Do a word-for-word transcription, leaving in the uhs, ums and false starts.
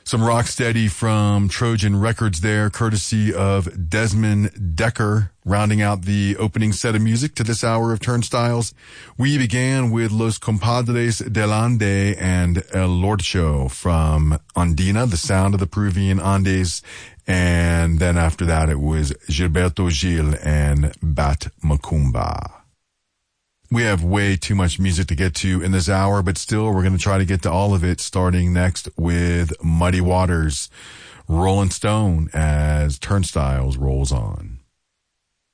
Some Rocksteady from Trojan Records there, courtesy of Desmond Decker, rounding out the opening set of music to this hour of Turnstiles. We began with Los Compadres del Ande and El Lorcho from Andina, the sound of the Peruvian Andes. And then after that, it was Gilberto Gil and Bat Macumba. We have way too much music to get to in this hour, but still we're going to try to get to all of it, starting next with Muddy Waters, Rolling Stone, as Turnstiles rolls on.